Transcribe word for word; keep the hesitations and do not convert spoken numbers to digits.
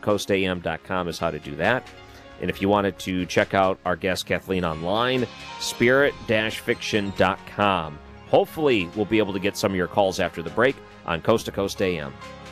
coast a m dot com is how to do that. And if you wanted to check out our guest Kathleen online, spirit dash fiction dot com. Hopefully, we'll be able to get some of your calls after the break on Coast to Coast A M.